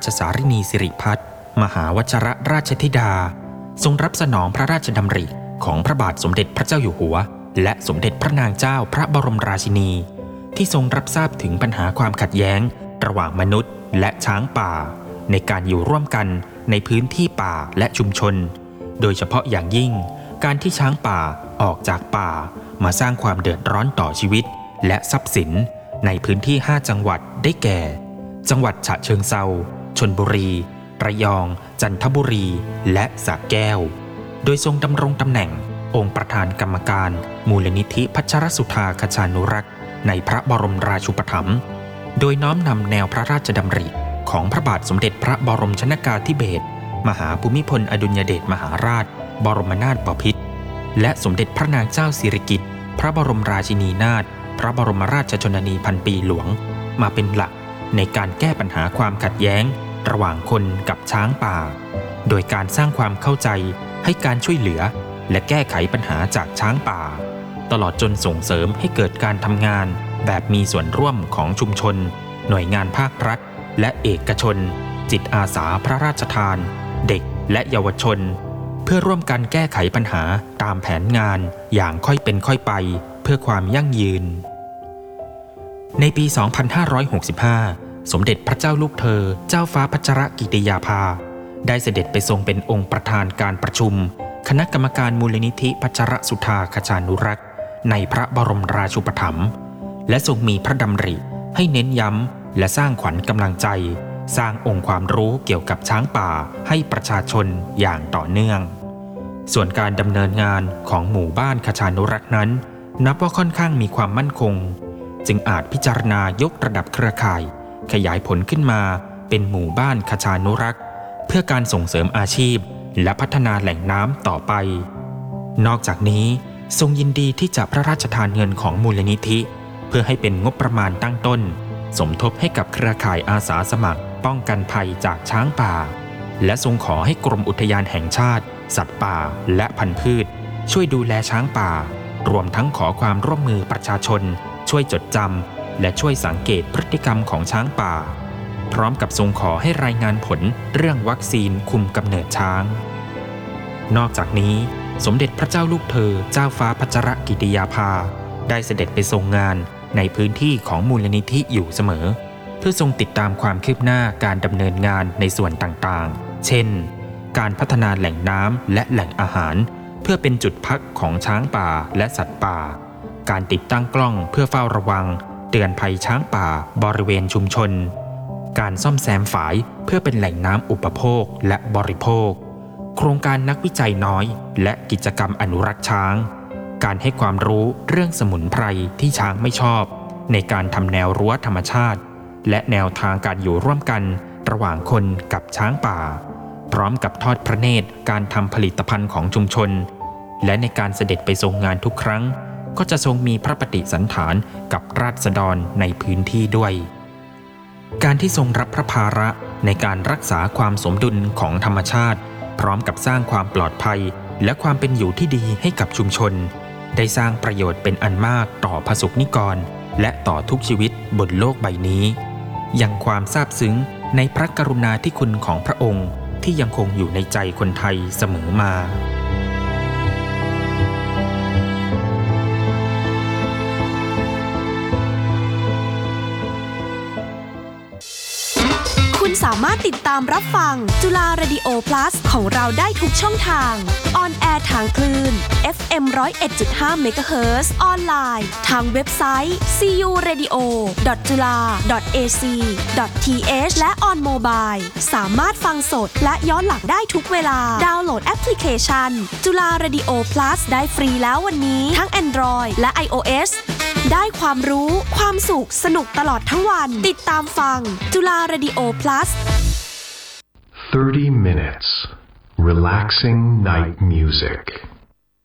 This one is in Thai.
ชสารินีสิริพัฒน์มหาวชรราชธิดาทรงรับสนองพระราชดำริของพระบาทสมเด็จพระเจ้าอยู่หัวและสมเด็จพระนางเจ้าพระบรมราชินีที่ทรงรับทราบถึงปัญหาความขัดแย้งระหว่างมนุษย์และช้างป่าในการอยู่ร่วมกันในพื้นที่ป่าและชุมชนโดยเฉพาะอย่างยิ่งการที่ช้างป่าออกจากป่ามาสร้างความเดือดร้อนต่อชีวิตและทรัพย์สินในพื้นที่5จังหวัดได้แก่จังหวัดฉะเชิงเทราชลบุรีระยองจันทบุรีและสระแก้วโดยทรงดำรงตำแหน่งองค์ประธานกรรมการมูลนิธิพัชรสุธาคชานุรักษ์ในพระบรมราชูปถัมภ์โดยน้อมนำแนวพระราชดำริของพระบาทสมเด็จพระบรมชนกาธิเบศรมหาภูมิพลอดุลยเดชมหาราชบรมนาถบพิตรและสมเด็จพระนางเจ้าสิริกิติ์พระบรมราชินีนาถพระบรมราชชนนีพันปีหลวงมาเป็นหลักในการแก้ปัญหาความขัดแย้งระหว่างคนกับช้างป่าโดยการสร้างความเข้าใจให้การช่วยเหลือและแก้ไขปัญหาจากช้างป่าตลอดจนส่งเสริมให้เกิดการทำงานแบบมีส่วนร่วมของชุมชนหน่วยงานภาครัฐและเอกชนจิตอาสาพระราชทานเด็กและเยาวชนเพื่อร่วมกันแก้ไขปัญหาตามแผนงานอย่างค่อยเป็นค่อยไปเพื่อความยั่งยืนในปี 2565 สมเด็จพระเจ้าลูกเธอเจ้าฟ้าพัชรกิติยาภาได้เสด็จไปทรงเป็นองค์ประธานการประชุมคณะกรรมการมูลนิธิพัชรสุธาคชานุรักษ์ในพระบรมราชูปถัมภ์และทรงมีพระดำริให้เน้นย้ำและสร้างขวัญกำลังใจสร้างองค์ความรู้เกี่ยวกับช้างป่าให้ประชาชนอย่างต่อเนื่องส่วนการดำเนินงานของหมู่บ้านคชานุรักษ์นั้นนับว่าค่อนข้างมีความมั่นคงจึงอาจพิจารณายกระดับเครือข่ายขยายผลขึ้นมาเป็นหมู่บ้านคชานุรักษ์เพื่อการส่งเสริมอาชีพและพัฒนาแหล่งน้ำต่อไปนอกจากนี้ทรงยินดีที่จะพระราชทานเงินของมูลนิธิเพื่อให้เป็นงบประมาณตั้งต้นสมทบให้กับเครือข่ายอาสาสมัครป้องกันภัยจากช้างป่าและทรงขอให้กรมอุทยานแห่งชาติสัตว์ป่าและพันธุ์พืชช่วยดูแลช้างป่ารวมทั้งขอความร่วมมือประชาชนช่วยจดจำและช่วยสังเกตพฤติกรรมของช้างป่าพร้อมกับทรงขอให้รายงานผลเรื่องวัคซีนคุมกำเนิดช้างนอกจากนี้สมเด็จพระเจ้าลูกเธอเจ้าฟ้าพัชรกิติยาภาได้เสด็จไปทรงงานในพื้นที่ของมูลนิธิอยู่เสมอเพื่อทรงติดตามความคืบหน้าการดำเนินงานในส่วนต่างๆเช่นการพัฒนาแหล่งน้ำและแหล่งอาหารเพื่อเป็นจุดพักของช้างป่าและสัตว์ป่าการติดตั้งกล้องเพื่อเฝ้าระวังเตือนภัยช้างป่าบริเวณชุมชนการซ่อมแซมฝายเพื่อเป็นแหล่งน้ำอุปโภคและบริโภคโครงการนักวิจัยน้อยและกิจกรรมอนุรักษ์ช้างการให้ความรู้เรื่องสมุนไพรที่ช้างไม่ชอบในการทำแนวรั้วธรรมชาติและแนวทางการอยู่ร่วมกันระหว่างคนกับช้างป่าพร้อมกับทอดพระเนตรการทำผลิตภัณฑ์ของชุมชนและในการเสด็จไปทรงงานทุกครั้งก็จะทรงมีพระปฏิสันถานกับราษฎรในพื้นที่ด้วยการที่ทรงรับพระภาระในการรักษาความสมดุลของธรรมชาติพร้อมกับสร้างความปลอดภัยและความเป็นอยู่ที่ดีให้กับชุมชนได้สร้างประโยชน์เป็นอันมากต่อพระสงฆ์นิกรและต่อทุกชีวิตบนโลกใบนี้ยังความซาบซึ้งในพระกรุณาธิคุณของพระองค์ที่ยังคงอยู่ในใจคนไทยเสมอมาคุณสามารถติดตามรับฟังจุฬาเรดิโอ Plus ของเราได้ทุกช่องทางออนแอร์ทางคลื่น FM 101.5 MHz ออนไลน์ทางเว็บไซต์ curadio.jula.ac.th และ on mobile สามารถฟังสดและย้อนหลังได้ทุกเวลาดาวน์โหลดแอปพลิเคชันจุฬาเรดิโอ Plus ได้ฟรีแล้ววันนี้ทั้ง Android และ iOS ได้ความรู้ความสุขสนุกตลอดทั้งวันติดตามฟังจุฬาเรดิโอ Plus 30 minutes relaxing night music